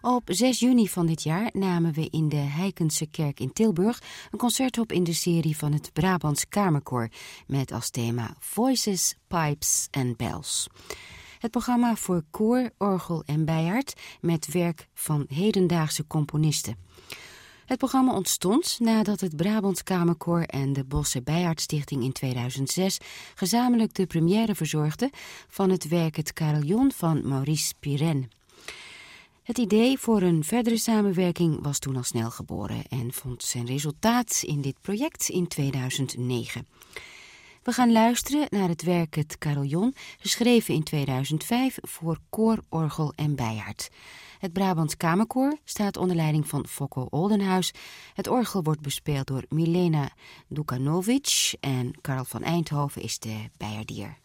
Op 6 juni van dit jaar namen we in de Heikense Kerk in Tilburg een concert op in de serie van het Brabants Kamerkoor met als thema Voices, Pipes and Bells. Het programma voor koor, orgel en bijaard met werk van hedendaagse componisten. Het programma ontstond nadat het Brabants Kamerkoor en de Bosse Bijaardstichting in 2006 gezamenlijk de première verzorgden van het werk Het Carillon van Maurice Pirenne. Het idee voor een verdere samenwerking was toen al snel geboren en vond zijn resultaat in dit project in 2009. We gaan luisteren naar het werk Het Carillon, geschreven in 2005 voor koor, orgel en bijaard. Het Brabants Kamerkoor staat onder leiding van Fokko Oldenhuis. Het orgel wordt bespeeld door Milena Dukanovic en Karl van Eindhoven is de bijaardier.